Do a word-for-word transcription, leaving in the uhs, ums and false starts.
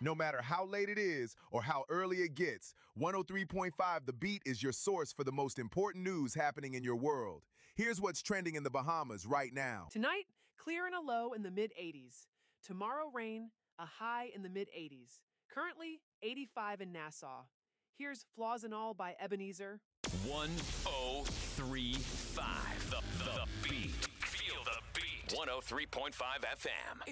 No matter how late it is or how early it gets, one oh three point five The Beat is your source for the most important news happening in your world. Here's what's trending in the Bahamas right now. Tonight, clear and a low in the mid eighties. Tomorrow, rain, a high in the mid eighties. Currently, eighty-five in Nassau. Here's Flaws and All by Ebenezer. one oh three point five The, the Beat. Feel the beat. one oh three point five F M.